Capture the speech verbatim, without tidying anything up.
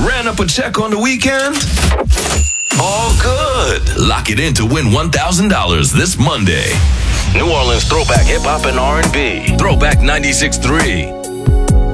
Ran up a check on the weekend? All good. Lock it in to win one thousand dollars this Monday. New Orleans throwback hip hop and R and B. Throwback ninety-six point three.